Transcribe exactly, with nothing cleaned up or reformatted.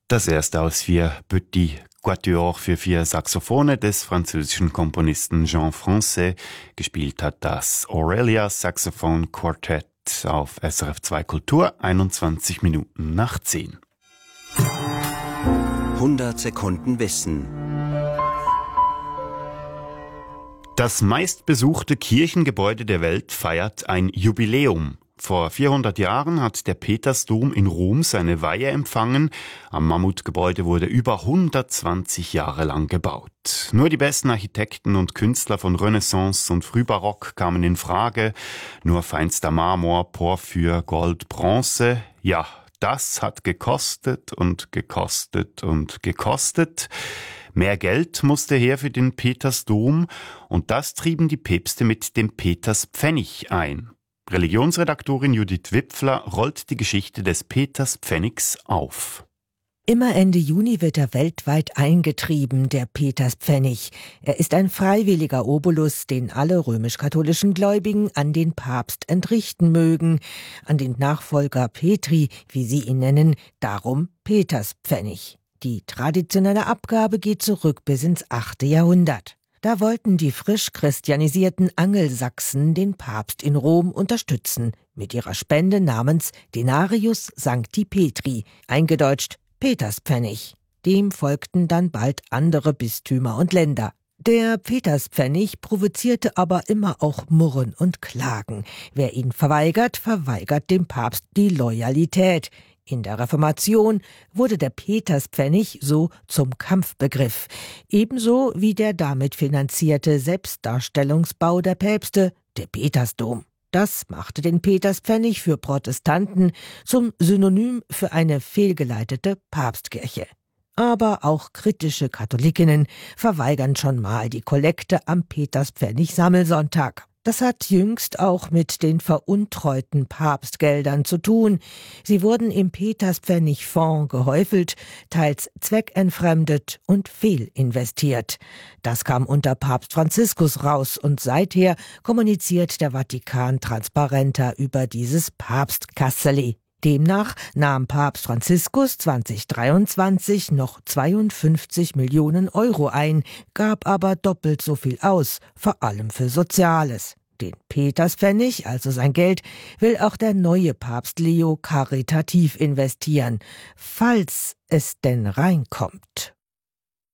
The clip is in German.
Das erste aus vier Petit Quatuor für vier Saxophone des französischen Komponisten Jean Francais. Gespielt hat das Aurelia Saxophone Quartet auf S R F zwei Kultur, einundzwanzig Minuten nach zehn. hundert Sekunden Wissen. Das meistbesuchte Kirchengebäude der Welt feiert ein Jubiläum. Vor vierhundert Jahren hat der Petersdom in Rom seine Weihe empfangen. Am Mammutgebäude wurde über hundertzwanzig Jahre lang gebaut. Nur die besten Architekten und Künstler von Renaissance und Frühbarock kamen in Frage. Nur feinster Marmor, Porphyr, Gold, Bronze. Ja, das hat gekostet und gekostet und gekostet. Mehr Geld musste her für den Petersdom und das trieben die Päpste mit dem Peterspfennig ein. Religionsredaktorin Judith Wipfler rollt die Geschichte des Peterspfennigs auf. Immer Ende Juni wird er weltweit eingetrieben, der Peterspfennig. Er ist ein freiwilliger Obolus, den alle römisch-katholischen Gläubigen an den Papst entrichten mögen. An den Nachfolger Petri, wie sie ihn nennen, darum Peterspfennig. Die traditionelle Abgabe geht zurück bis ins achte Jahrhundert. Da wollten die frisch christianisierten Angelsachsen den Papst in Rom unterstützen, mit ihrer Spende namens Denarius Sancti Petri, eingedeutscht Peterspfennig. Dem folgten dann bald andere Bistümer und Länder. Der Peterspfennig provozierte aber immer auch Murren und Klagen. Wer ihn verweigert, verweigert dem Papst die Loyalität. In der Reformation wurde der Peterspfennig so zum Kampfbegriff, ebenso wie der damit finanzierte Selbstdarstellungsbau der Päpste, der Petersdom. Das machte den Peterspfennig für Protestanten zum Synonym für eine fehlgeleitete Papstkirche. Aber auch kritische Katholikinnen verweigern schon mal die Kollekte am Peterspfennig-Sammelsonntag. Das hat jüngst auch mit den veruntreuten Papstgeldern zu tun. Sie wurden im Peterspfennig-Fonds gehäufelt, teils zweckentfremdet und fehlinvestiert. Das kam unter Papst Franziskus raus und seither kommuniziert der Vatikan transparenter über dieses Papstkasseli. Demnach nahm Papst Franziskus zweitausenddreiundzwanzig noch zweiundfünfzig Millionen Euro ein, gab aber doppelt so viel aus, vor allem für Soziales. Den Peterspfennig, also sein Geld, will auch der neue Papst Leo karitativ investieren, falls es denn reinkommt.